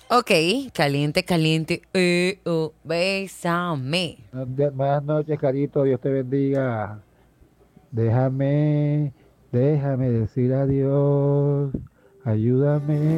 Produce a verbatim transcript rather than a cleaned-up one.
Ok, caliente, caliente. Eh, oh, bésame. Buenas noches, Carito. Dios te bendiga. Déjame, déjame decir adiós. Ayúdame.